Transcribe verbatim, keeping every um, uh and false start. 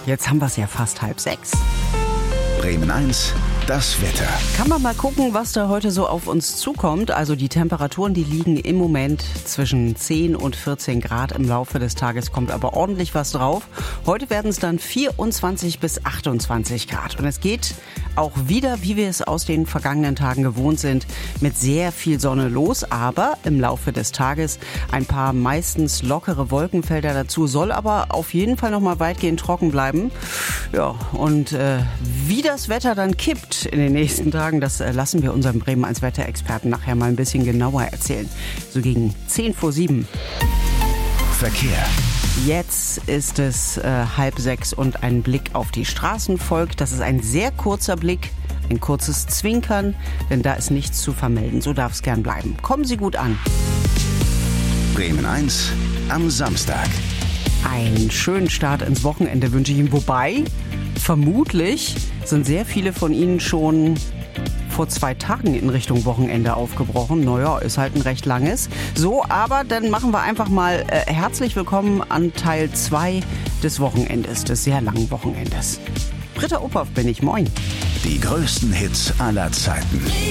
jetzt haben wir es ja fast halb sechs. Bremen eins, das Wetter. Kann man mal gucken, was da heute so auf uns zukommt. Also die Temperaturen, die liegen im Moment zwischen zehn und vierzehn Grad. Im Laufe des Tages kommt aber ordentlich was drauf. Heute werden es dann vierundzwanzig bis achtundzwanzig Grad. Und es geht auch wieder, wie wir es aus den vergangenen Tagen gewohnt sind, mit sehr viel Sonne los. Aber im Laufe des Tages ein paar meistens lockere Wolkenfelder dazu. Soll aber auf jeden Fall noch mal weitgehend trocken bleiben. Ja, und äh, wie das Wetter dann kippt in den nächsten Tagen, das äh, lassen wir unserem Bremen eins Wetterexperten nachher mal ein bisschen genauer erzählen. So gegen zehn vor sieben. Verkehr. Jetzt ist es äh, halb sechs und ein Blick auf die Straßen folgt. Das ist ein sehr kurzer Blick, ein kurzes Zwinkern, denn da ist nichts zu vermelden. So darf es gern bleiben. Kommen Sie gut an. Bremen eins am Samstag. Einen schönen Start ins Wochenende wünsche ich Ihnen. Wobei, vermutlich sind sehr viele von Ihnen schon vor zwei Tagen in Richtung Wochenende aufgebrochen. Naja, ist halt ein recht langes. So, aber dann machen wir einfach mal äh, herzlich willkommen an Teil zwei des Wochenendes, des sehr langen Wochenendes. Britta Uphoff bin ich, moin. Die größten Hits aller Zeiten.